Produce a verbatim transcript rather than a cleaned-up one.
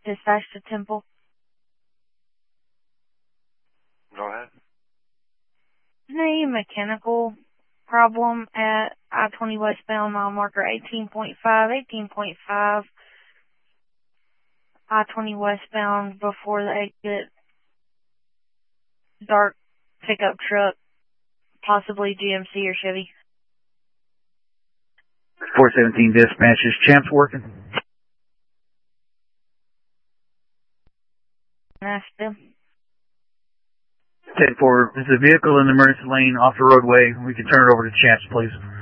Dispatch to Temple. Go ahead. A mechanical problem at I twenty westbound, mile marker eighteen point five, eighteen point five, I twenty westbound before the exit. Dark pickup truck, possibly G M C or Chevy. four seventeen dispatch, is Champs working? Ask them. ten four, there's a vehicle in the emergency lane off the roadway. We can turn it over to Champs, please.